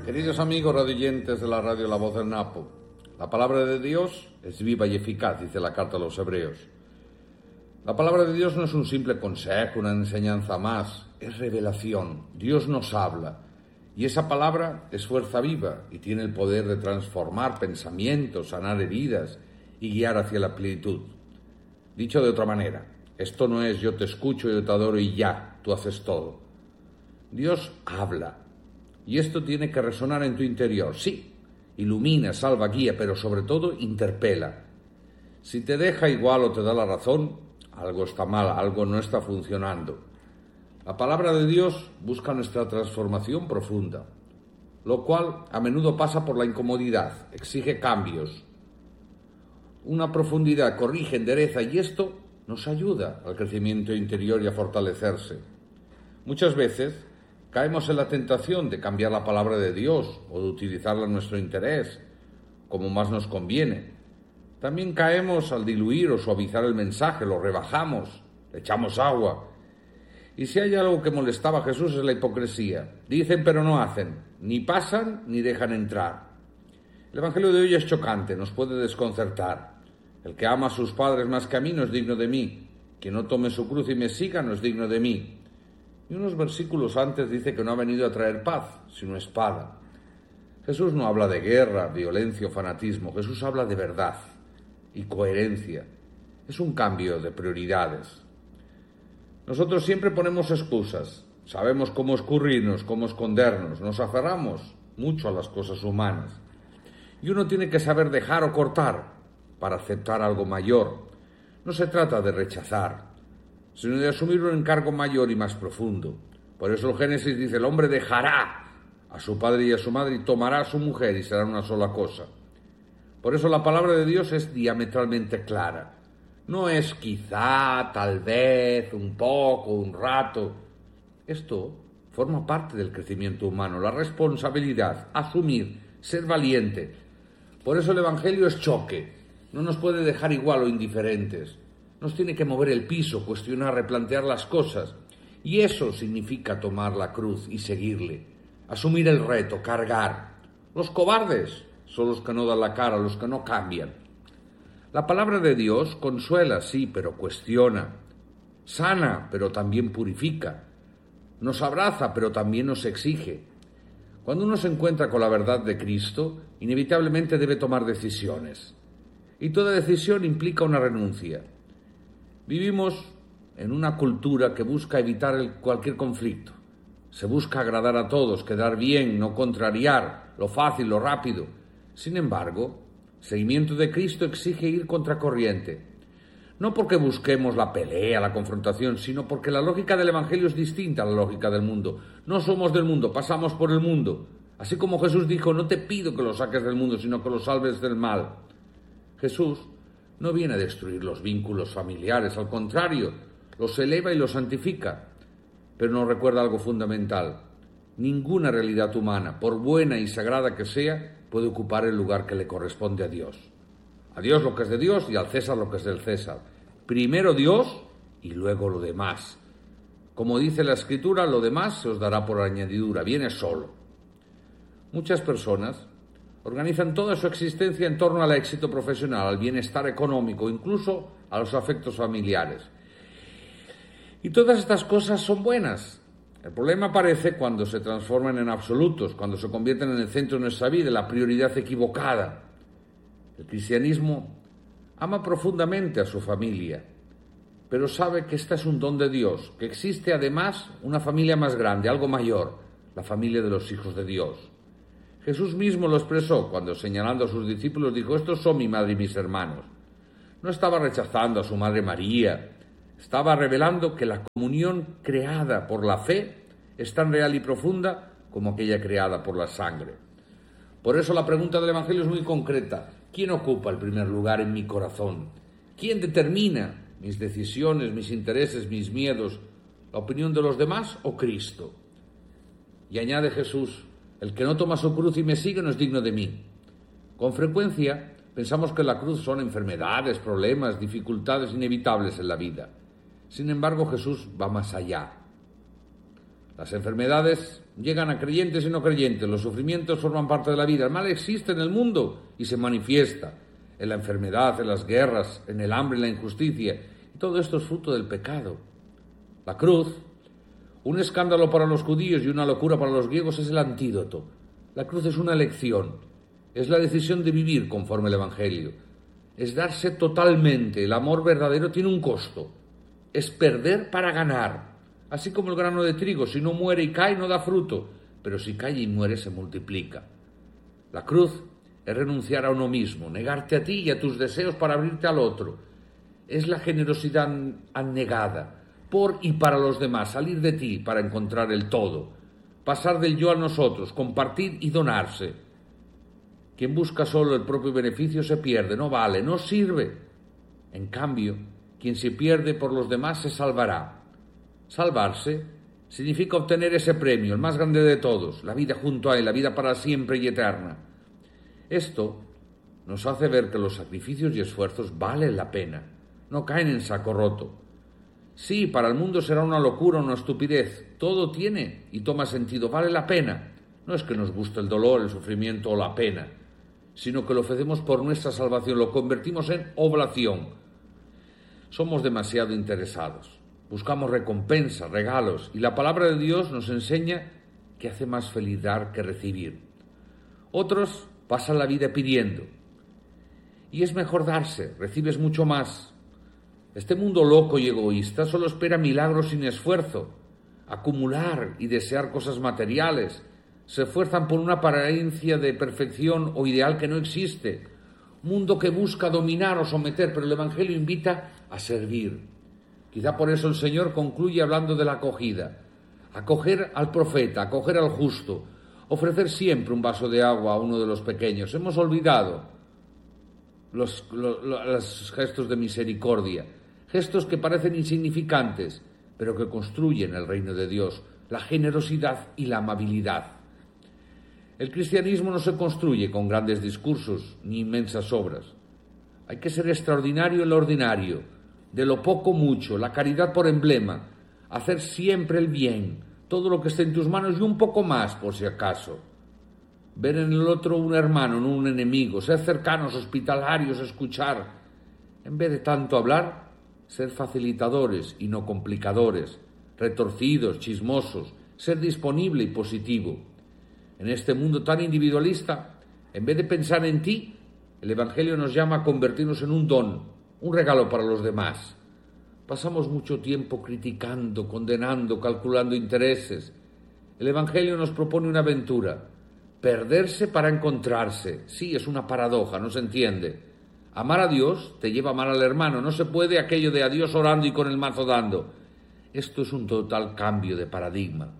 Queridos amigos radioyentes de la radio La Voz del Napo, la palabra de Dios es viva y eficaz, dice la carta a los Hebreos. La palabra de Dios no es un simple consejo, una enseñanza más, es revelación. Dios nos habla y esa palabra es fuerza viva y tiene el poder de transformar pensamientos, sanar heridas y guiar hacia la plenitud. Dicho de otra manera, esto no es yo te escucho, yo te adoro y ya, tú haces todo. Dios habla. Y esto tiene que resonar en tu interior. Sí, ilumina, salva, guía, pero sobre todo interpela. Si te deja igual o te da la razón, algo está mal, algo no está funcionando. La palabra de Dios busca nuestra transformación profunda, lo cual a menudo pasa por la incomodidad, exige cambios. Una profundidad corrige, endereza y esto nos ayuda al crecimiento interior y a fortalecerse. Muchas veces caemos en la tentación de cambiar la palabra de Dios o de utilizarla en nuestro interés, como más nos conviene. También caemos al diluir o suavizar el mensaje, lo rebajamos, le echamos agua. Y si hay algo que molestaba a Jesús es la hipocresía. Dicen pero no hacen, ni pasan ni dejan entrar. El Evangelio de hoy es chocante, nos puede desconcertar. El que ama a sus padres más que a mí no es digno de mí. Quien no tome su cruz y me siga no es digno de mí. Y unos versículos antes dice que no ha venido a traer paz, sino espada. Jesús no habla de guerra, violencia o fanatismo. Jesús habla de verdad y coherencia. Es un cambio de prioridades. Nosotros siempre ponemos excusas. Sabemos cómo escurrirnos, cómo escondernos. Nos aferramos mucho a las cosas humanas. Y uno tiene que saber dejar o cortar para aceptar algo mayor. No se trata de rechazar, sino de asumir un encargo mayor y más profundo. Por eso el Génesis dice, el hombre dejará a su padre y a su madre y tomará a su mujer y serán una sola cosa. Por eso la palabra de Dios es diametralmente clara. No es quizá, tal vez, un poco, un rato. Esto forma parte del crecimiento humano, la responsabilidad, asumir, ser valiente. Por eso el Evangelio es choque. No nos puede dejar igual o indiferentes. Nos tiene que mover el piso, cuestionar, replantear las cosas. Y eso significa tomar la cruz y seguirle. Asumir el reto, cargar. Los cobardes son los que no dan la cara, los que no cambian. La palabra de Dios consuela, sí, pero cuestiona. Sana, pero también purifica. Nos abraza, pero también nos exige. Cuando uno se encuentra con la verdad de Cristo, inevitablemente debe tomar decisiones. Y toda decisión implica una renuncia. Vivimos en una cultura que busca evitar cualquier conflicto. Se busca agradar a todos, quedar bien, no contrariar, lo fácil, lo rápido. Sin embargo, el seguimiento de Cristo exige ir contracorriente. No porque busquemos la pelea, la confrontación, sino porque la lógica del Evangelio es distinta a la lógica del mundo. No somos del mundo, pasamos por el mundo. Así como Jesús dijo, no te pido que lo saques del mundo, sino que lo salves del mal. Jesús no viene a destruir los vínculos familiares, al contrario, los eleva y los santifica. Pero nos recuerda algo fundamental. Ninguna realidad humana, por buena y sagrada que sea, puede ocupar el lugar que le corresponde a Dios. A Dios lo que es de Dios y al César lo que es del César. Primero Dios y luego lo demás. Como dice la Escritura, lo demás se os dará por añadidura, viene solo. Muchas personas organizan toda su existencia en torno al éxito profesional, al bienestar económico, incluso a los afectos familiares. Y todas estas cosas son buenas. El problema aparece cuando se transforman en absolutos, cuando se convierten en el centro de nuestra vida, en la prioridad equivocada. El cristianismo ama profundamente a su familia, pero sabe que esta es un don de Dios, que existe además una familia más grande, algo mayor, la familia de los hijos de Dios. Jesús mismo lo expresó cuando, señalando a sus discípulos, dijo, estos son mi madre y mis hermanos. No estaba rechazando a su madre María, estaba revelando que la comunión creada por la fe es tan real y profunda como aquella creada por la sangre. Por eso la pregunta del Evangelio es muy concreta. ¿Quién ocupa el primer lugar en mi corazón? ¿Quién determina mis decisiones, mis intereses, mis miedos? ¿La opinión de los demás o Cristo? Y añade Jesús, el que no toma su cruz y me sigue no es digno de mí. Con frecuencia pensamos que la cruz son enfermedades, problemas, dificultades inevitables en la vida. Sin embargo, Jesús va más allá. Las enfermedades llegan a creyentes y no creyentes, los sufrimientos forman parte de la vida, el mal existe en el mundo y se manifiesta en la enfermedad, en las guerras, en el hambre, en la injusticia. Y todo esto es fruto del pecado. La cruz, un escándalo para los judíos y una locura para los griegos, es el antídoto. La cruz es una elección, es la decisión de vivir conforme al Evangelio, es darse totalmente. El amor verdadero tiene un costo, es perder para ganar. Así como el grano de trigo, si no muere y cae, no da fruto, pero si cae y muere, se multiplica. La cruz es renunciar a uno mismo, negarte a ti y a tus deseos para abrirte al otro. Es la generosidad abnegada, por y para los demás, salir de ti para encontrar el todo, pasar del yo a nosotros, compartir y donarse. Quien busca solo el propio beneficio se pierde, no vale, no sirve. En cambio, quien se pierde por los demás se salvará. Salvarse significa obtener ese premio, el más grande de todos, la vida junto a Él, la vida para siempre y eterna. Esto nos hace ver que los sacrificios y esfuerzos valen la pena, no caen en saco roto. Sí, para el mundo será una locura, una estupidez, todo tiene y toma sentido, vale la pena. No es que nos guste el dolor, el sufrimiento o la pena, sino que lo ofrecemos por nuestra salvación, lo convertimos en oblación. Somos demasiado interesados. Buscamos recompensas, regalos, y la palabra de Dios nos enseña que hace más feliz dar que recibir. Otros pasan la vida pidiendo, y es mejor darse, recibes mucho más. Este mundo loco y egoísta solo espera milagros sin esfuerzo, acumular y desear cosas materiales. Se esfuerzan por una apariencia de perfección o ideal que no existe. Mundo que busca dominar o someter, pero el Evangelio invita a servir. Quizá por eso el Señor concluye hablando de la acogida. Acoger al profeta, acoger al justo, ofrecer siempre un vaso de agua a uno de los pequeños. Hemos olvidado los gestos de misericordia, gestos que parecen insignificantes, pero que construyen el reino de Dios, la generosidad y la amabilidad. El cristianismo no se construye con grandes discursos ni inmensas obras. Hay que ser extraordinario en lo ordinario, de lo poco mucho, la caridad por emblema, hacer siempre el bien, todo lo que esté en tus manos y un poco más por si acaso. Ver en el otro un hermano, no un enemigo, ser cercanos, hospitalarios, escuchar. En vez de tanto hablar, ser facilitadores y no complicadores, retorcidos, chismosos, ser disponible y positivo. En este mundo tan individualista, en vez de pensar en ti, el Evangelio nos llama a convertirnos en un don, un regalo para los demás. Pasamos mucho tiempo criticando, condenando, calculando intereses. El Evangelio nos propone una aventura, perderse para encontrarse. Sí, es una paradoja, no se entiende. Amar a Dios te lleva a amar al hermano, no se puede aquello de a Dios orando y con el mazo dando. Esto es un total cambio de paradigma.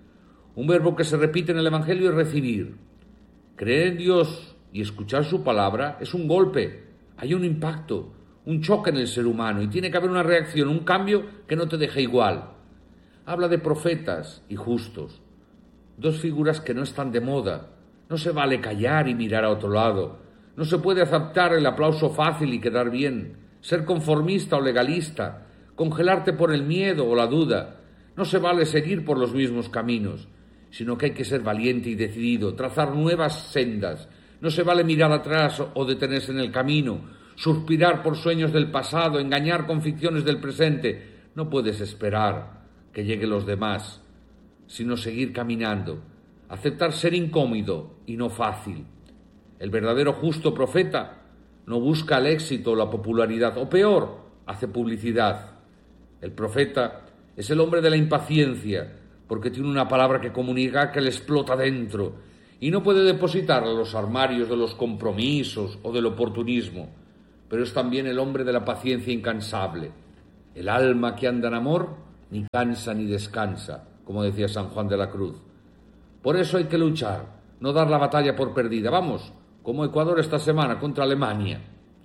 Un verbo que se repite en el Evangelio es recibir. Creer en Dios y escuchar su palabra es un golpe, hay un impacto, un choque en el ser humano y tiene que haber una reacción, un cambio que no te deja igual. Habla de profetas y justos, dos figuras que no están de moda. No se vale callar y mirar a otro lado. No se puede aceptar el aplauso fácil y quedar bien, ser conformista o legalista, congelarte por el miedo o la duda. No se vale seguir por los mismos caminos, sino que hay que ser valiente y decidido, trazar nuevas sendas. No se vale mirar atrás o detenerse en el camino, suspirar por sueños del pasado, engañar con ficciones del presente. No puedes esperar que lleguen los demás, sino seguir caminando, aceptar ser incómodo y no fácil. El verdadero justo profeta no busca el éxito o la popularidad, o peor, hace publicidad. El profeta es el hombre de la impaciencia, porque tiene una palabra que comunica que le explota dentro y no puede depositarla en los armarios de los compromisos o del oportunismo. Pero es también el hombre de la paciencia incansable. El alma que anda en amor ni cansa ni descansa, como decía San Juan de la Cruz. Por eso hay que luchar, no dar la batalla por perdida. Vamos, como Ecuador esta semana contra Alemania.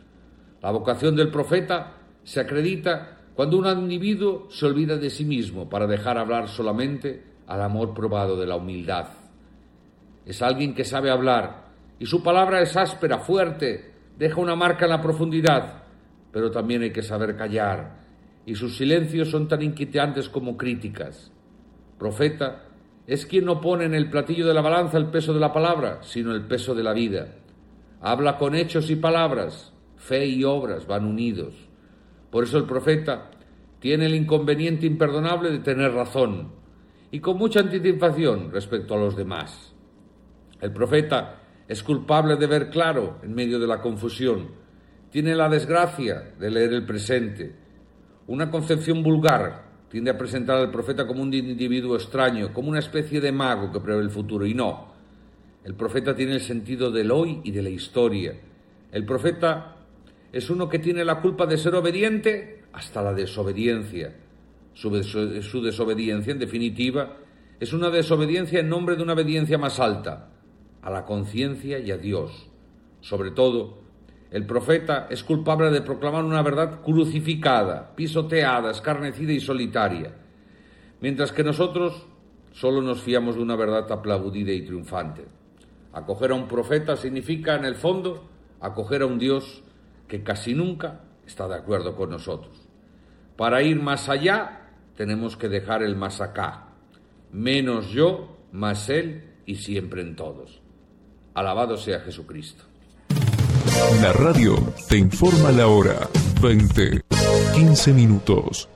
La vocación del profeta se acredita cuando un individuo se olvida de sí mismo para dejar hablar solamente al amor probado de la humildad. Es alguien que sabe hablar y su palabra es áspera, fuerte, deja una marca en la profundidad, pero también hay que saber callar y sus silencios son tan inquietantes como críticas. Profeta Es quien no pone en el platillo de la balanza el peso de la palabra, sino el peso de la vida. Habla con hechos y palabras, fe y obras van unidos. Por eso el profeta tiene el inconveniente imperdonable de tener razón y con mucha anticipación respecto a los demás. El profeta es culpable de ver claro en medio de la confusión. Tiene la desgracia de leer el presente. Una concepción vulgar tiende a presentar al profeta como un individuo extraño, como una especie de mago que prevé el futuro, y no. El profeta tiene el sentido del hoy y de la historia. El profeta es uno que tiene la culpa de ser obediente hasta la desobediencia. Su desobediencia, en definitiva, es una desobediencia en nombre de una obediencia más alta, a la conciencia y a Dios. Sobre todo, el profeta es culpable de proclamar una verdad crucificada, pisoteada, escarnecida y solitaria, mientras que nosotros solo nos fiamos de una verdad aplaudida y triunfante. Acoger a un profeta significa, en el fondo, acoger a un Dios que casi nunca está de acuerdo con nosotros. Para ir más allá, tenemos que dejar el más acá. Menos yo, más Él y siempre en todos. Alabado sea Jesucristo. La radio te informa la hora. 20:15.